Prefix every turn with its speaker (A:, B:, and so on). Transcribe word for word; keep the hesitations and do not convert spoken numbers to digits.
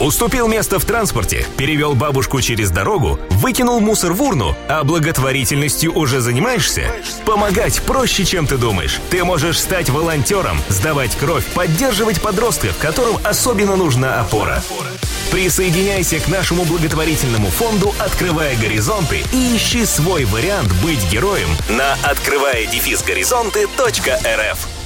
A: Уступил место в транспорте, перевел бабушку через дорогу, выкинул мусор в урну, а благотворительностью уже занимаешься? Помогать проще, чем ты думаешь. Ты можешь стать волонтером, сдавать кровь, поддерживать подростков, которым особенно нужна опора. Присоединяйся к нашему благотворительному фонду «Открывая горизонты» и ищи свой вариант быть героем на открывая дефис горизонты точка эр эф.